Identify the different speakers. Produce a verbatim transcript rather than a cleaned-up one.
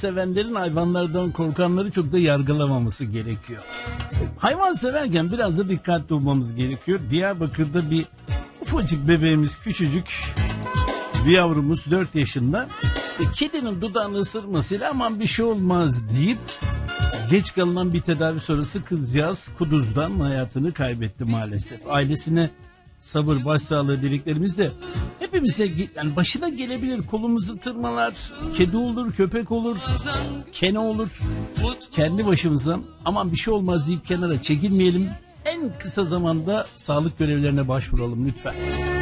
Speaker 1: sevenlerin hayvanlardan korkanları çok da yargılamaması gerekiyor. Hayvan severken biraz da dikkatli olmamız gerekiyor. Diyarbakır'da bir ufacık bebeğimiz, küçücük bir yavrumuz dört yaşında. E, kedinin dudağını ısırmasıyla aman bir şey olmaz deyip geç kalınan bir tedavi sonrası kızcağız kuduzdan hayatını kaybetti maalesef. Ailesine sabır, başsağlığı dediklerimizde hepimize yani başına gelebilir, kolumuzu tırmalar, kedi olur, köpek olur, kene olur. Kendi başımıza aman bir şey olmaz deyip kenara çekilmeyelim. En kısa zamanda sağlık görevlerine başvuralım lütfen.